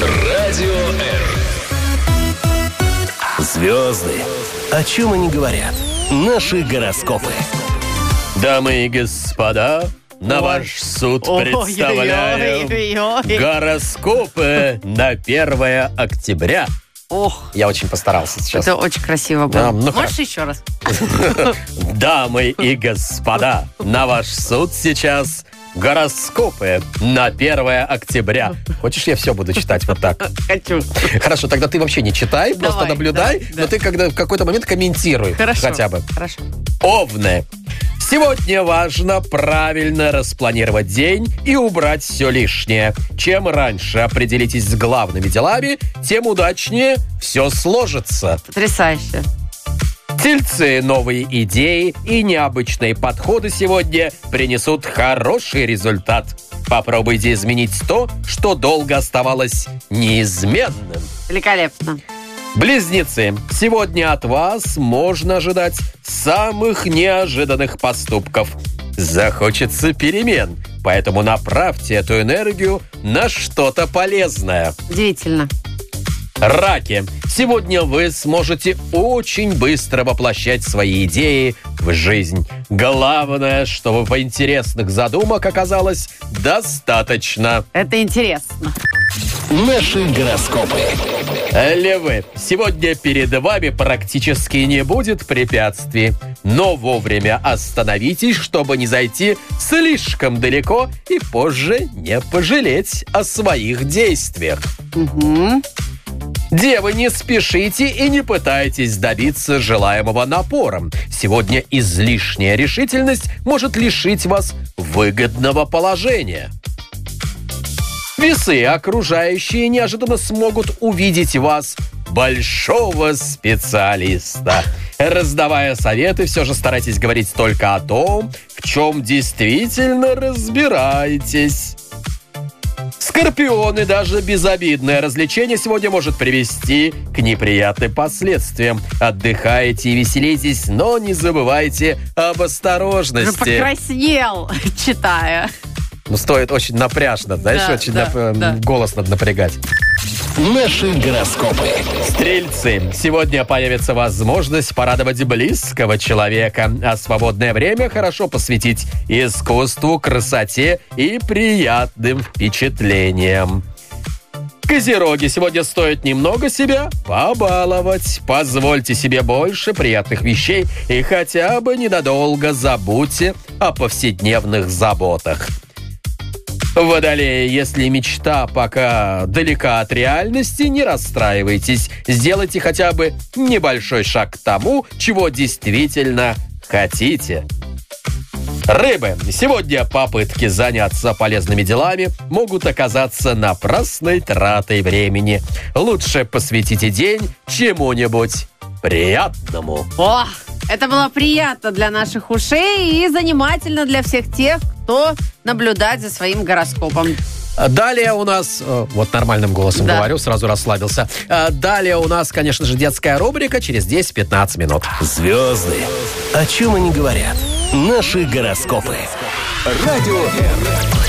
Радио М. Звезды. О чем они говорят? Наши гороскопы. Дамы и господа, на ваш суд представляю гороскопы на 1 октября. Ох, Я очень постарался сейчас. это очень красиво было. Да, ну Можешь еще раз? Дамы и господа, на ваш суд сейчас гороскопы на 1 октября. Хочешь, я все буду читать вот так? Хочу. Хорошо, тогда ты вообще не читай, просто Давай, наблюдай, да, но да. ты в какой-то момент комментируй. Хорошо. Хотя бы. Хорошо. Овны. Сегодня важно правильно распланировать день и убрать все лишнее. Чем раньше определитесь с главными делами, тем удачнее все сложится. Потрясающе. Тельцы, новые идеи и необычные подходы сегодня принесут хороший результат. Попробуйте изменить то, что долго оставалось неизменным. Великолепно. Близнецы, сегодня от вас можно ожидать самых неожиданных поступков. Захочется перемен, поэтому направьте эту энергию на что-то полезное. Удивительно. Раки, сегодня вы сможете очень быстро воплощать свои идеи в жизнь. Главное, чтобы по интересных задумок оказалось достаточно. Это интересно. Наши гороскопы. Львы, сегодня перед вами практически не будет препятствий, но вовремя остановитесь, чтобы не зайти слишком далеко и позже не пожалеть о своих действиях. Угу. Девы, не спешите и не пытайтесь добиться желаемого напором. Сегодня излишняя решительность может лишить вас выгодного положения. Весы, окружающие неожиданно смогут увидеть вас, большого специалиста. Раздавая советы, все же старайтесь говорить только о том, в чем действительно разбираетесь. Скорпионы, даже безобидное развлечение сегодня может привести к неприятным последствиям. Отдыхайте и веселитесь, но не забывайте об осторожности. Уже покраснел, читая. Ну, стоит очень напряжно, знаешь, Да, очень да. голос надо напрягать. Наши гороскопы. Стрельцы, сегодня появится возможность порадовать близкого человека, а свободное время хорошо посвятить искусству, красоте и приятным впечатлениям. Козероги, сегодня стоит немного себя побаловать. Позвольте себе больше приятных вещей и хотя бы ненадолго забудьте о повседневных заботах. Водолеи, если мечта пока далека от реальности, не расстраивайтесь. Сделайте хотя бы небольшой шаг к тому, чего действительно хотите. Рыбы, сегодня попытки заняться полезными делами могут оказаться напрасной тратой времени. Лучше посвятите день чему-нибудь приятному. О, это было приятно для наших ушей и занимательно для всех тех, кто наблюдает за своим гороскопом. Далее у нас... Вот нормальным голосом говорю, сразу расслабился. Далее у нас, конечно же, детская рубрика через 10-15 минут. Звезды. О чем они говорят? Наши гороскопы. Радио М.